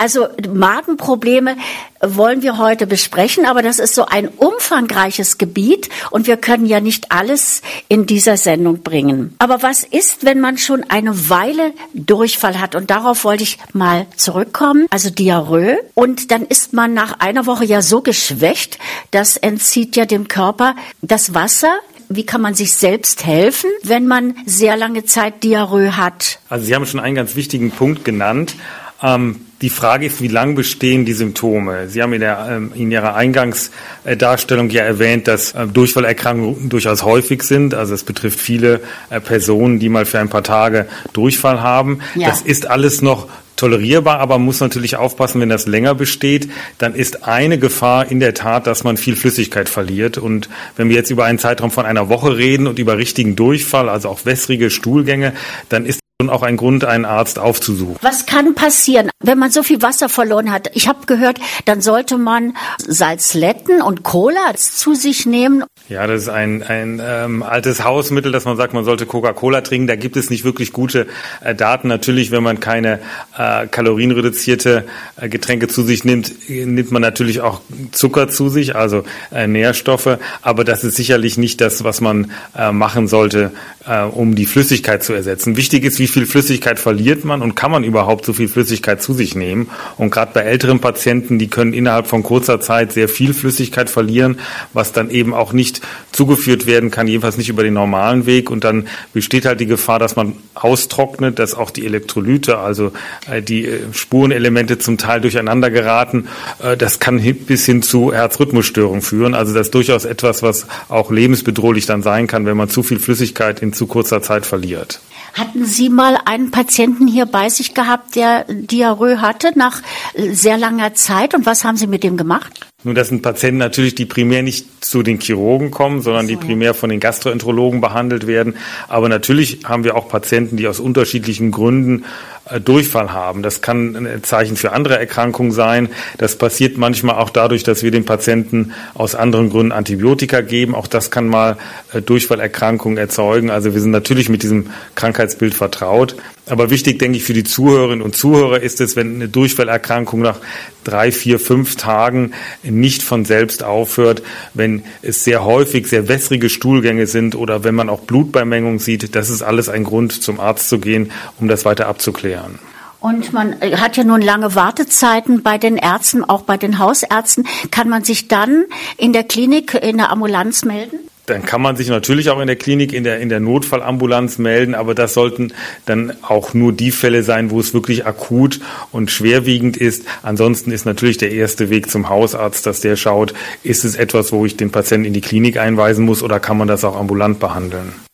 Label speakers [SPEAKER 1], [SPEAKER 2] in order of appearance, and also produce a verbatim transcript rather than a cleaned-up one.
[SPEAKER 1] Also Magenprobleme wollen wir heute besprechen, aber das ist so ein umfangreiches Gebiet und wir können ja nicht alles in dieser Sendung bringen. Aber was ist, wenn man schon eine Weile Durchfall hat? Und darauf wollte ich mal zurückkommen, also Diarrhoe. Und dann ist man nach einer Woche ja so geschwächt, das entzieht ja dem Körper das Wasser. Wie kann man sich selbst helfen, wenn man sehr lange Zeit Diarrhoe hat?
[SPEAKER 2] Also Sie haben schon einen ganz wichtigen Punkt genannt. Ähm, die Frage ist, wie lang bestehen die Symptome? Sie haben in, der, ähm, in Ihrer Eingangsdarstellung ja erwähnt, dass äh, Durchfallerkrankungen durchaus häufig sind. Also es betrifft viele äh, Personen, die mal für ein paar Tage Durchfall haben. Ja. Das ist alles noch tolerierbar, aber man muss natürlich aufpassen, wenn das länger besteht, dann ist eine Gefahr in der Tat, dass man viel Flüssigkeit verliert. Und wenn wir jetzt über einen Zeitraum von einer Woche reden und über richtigen Durchfall, also auch wässrige Stuhlgänge, dann ist und auch ein Grund, einen Arzt aufzusuchen.
[SPEAKER 1] Was kann passieren, wenn man so viel Wasser verloren hat? Ich habe gehört, dann sollte man Salzletten und Cola zu sich nehmen.
[SPEAKER 2] Ja, das ist ein, ein ähm, altes Hausmittel, dass man sagt, man sollte Coca-Cola trinken. Da gibt es nicht wirklich gute äh, Daten. Natürlich, wenn man keine äh, kalorienreduzierte äh, Getränke zu sich nimmt, nimmt man natürlich auch Zucker zu sich, also äh, Nährstoffe. Aber das ist sicherlich nicht das, was man äh, machen sollte, äh, um die Flüssigkeit zu ersetzen. Wichtig ist, wie viel Flüssigkeit verliert man und kann man überhaupt so viel Flüssigkeit zu sich nehmen? Und gerade bei älteren Patienten, die können innerhalb von kurzer Zeit sehr viel Flüssigkeit verlieren, was dann eben auch nicht zugeführt werden kann, jedenfalls nicht über den normalen Weg. Und dann besteht halt die Gefahr, dass man austrocknet, dass auch die Elektrolyte, also äh, die äh, Spurenelemente zum Teil durcheinander geraten. Äh, das kann hin, bis hin zu Herzrhythmusstörungen führen. Also das ist durchaus etwas, was auch lebensbedrohlich dann sein kann, wenn man zu viel Flüssigkeit in zu kurzer Zeit verliert.
[SPEAKER 1] Hatten Sie mal einen Patienten hier bei sich gehabt, der Diarrhoe hatte nach sehr langer Zeit? Und was haben Sie mit dem gemacht?
[SPEAKER 2] Nun, das sind Patienten natürlich, die primär nicht zu den Chirurgen kommen, sondern so, die primär von den Gastroenterologen behandelt werden. Aber natürlich haben wir auch Patienten, die aus unterschiedlichen Gründen äh, Durchfall haben. Das kann ein Zeichen für andere Erkrankungen sein. Das passiert manchmal auch dadurch, dass wir den Patienten aus anderen Gründen Antibiotika geben. Auch das kann mal äh, Durchfallerkrankungen erzeugen. Also wir sind natürlich mit diesem Krankheitsbild vertraut. Aber wichtig, denke ich, für die Zuhörerinnen und Zuhörer ist es, wenn eine Durchfallerkrankung nach drei, vier, fünf Tagen nicht von selbst aufhört, wenn es sehr häufig sehr wässrige Stuhlgänge sind oder wenn man auch Blutbeimengung sieht, das ist alles ein Grund, zum Arzt zu gehen, um das weiter abzuklären.
[SPEAKER 1] Und man hat ja nun lange Wartezeiten bei den Ärzten, auch bei den Hausärzten. Kann man sich dann in der Klinik, in der Ambulanz melden?
[SPEAKER 2] Dann kann man sich natürlich auch in der Klinik, in der, in der Notfallambulanz melden, aber das sollten dann auch nur die Fälle sein, wo es wirklich akut und schwerwiegend ist. Ansonsten ist natürlich der erste Weg zum Hausarzt, dass der schaut, ist es etwas, wo ich den Patienten in die Klinik einweisen muss oder kann man das auch ambulant behandeln?